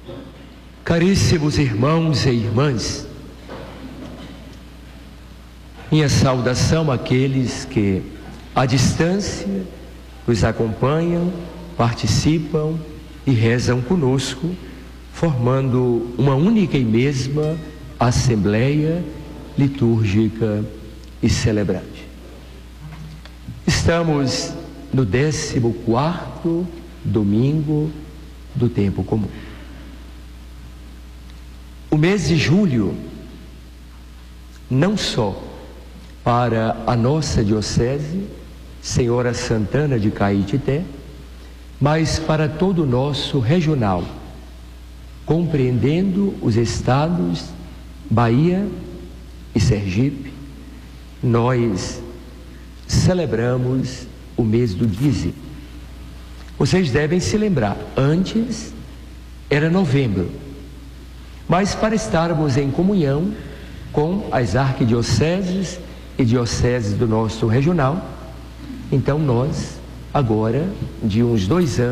Caríssimos irmãos e irmãs, minha saudação àqueles que, à distância, nos acompanham, participam e rezam conosco, formando uma única e mesma Assembleia Litúrgica e Celebrante. Estamos no 14º domingo do tempo comum. O mês de julho, não só para a nossa diocese, Senhora Santana de Caetité, mas para todo o nosso regional, compreendendo os estados Bahia e Sergipe, nós celebramos o mês do dízimo. Vocês devem se lembrar, antes era novembro, mas para estarmos em comunhão com as arquidioceses e dioceses do nosso regional, então nós, agora, de uns 2 anos,